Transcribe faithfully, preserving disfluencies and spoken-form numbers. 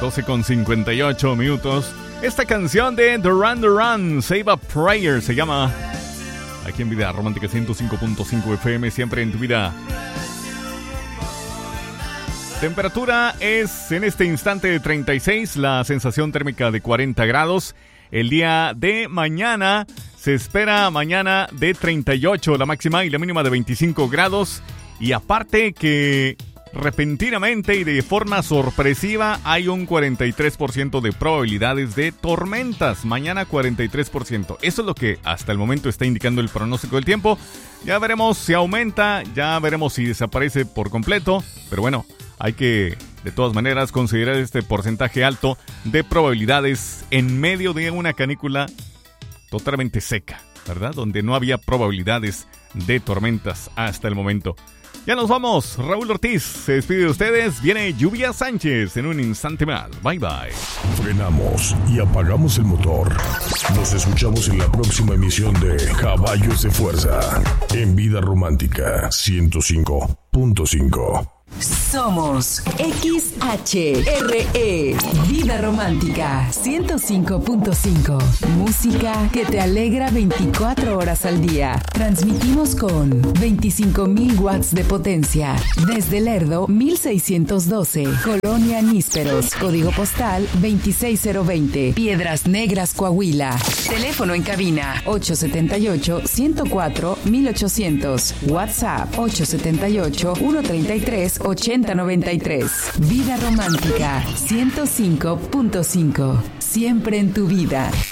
doce con cincuenta y ocho minutos. Esta canción de Duran Duran, Save a Prayer, se llama aquí en Vida Romántica ciento cinco punto cinco F M, siempre en tu vida. Temperatura es en este instante de treinta y seis, la sensación térmica de cuarenta grados. El día de mañana se espera mañana de treinta y ocho la máxima y la mínima de veinticinco grados. Y aparte que repentinamente y de forma sorpresiva hay un cuarenta y tres por ciento de probabilidades de tormentas. Mañana cuarenta y tres por ciento. Eso es lo que hasta el momento está indicando el pronóstico del tiempo. Ya veremos si aumenta, ya veremos si desaparece por completo. Pero bueno, hay que de todas maneras considerar este porcentaje alto de probabilidades en medio de una canícula totalmente seca, ¿verdad? Donde no había probabilidades de tormentas hasta el momento. Ya nos vamos. Raúl Ortiz se despide de ustedes. Viene Lluvia Sánchez en un instante más. Bye bye. Frenamos y apagamos el motor. Nos escuchamos en la próxima emisión de Caballos de Fuerza en Vida Romántica ciento cinco punto cinco. Somos X H R E, Vida Romántica ciento cinco punto cinco. Música que te alegra veinticuatro horas al día. Transmitimos con veinticinco mil watts de potencia. Desde Lerdo, mil seiscientos doce. Colonia Nísperos. Código postal veintiséis cero veinte. Piedras Negras, Coahuila. Teléfono en cabina ocho siete ocho, uno cero cuatro, mil ochocientos. WhatsApp ocho siete ocho, uno tres tres, ochenta noventa y tres. Vida Romántica ciento cinco punto cinco. Siempre en tu vida.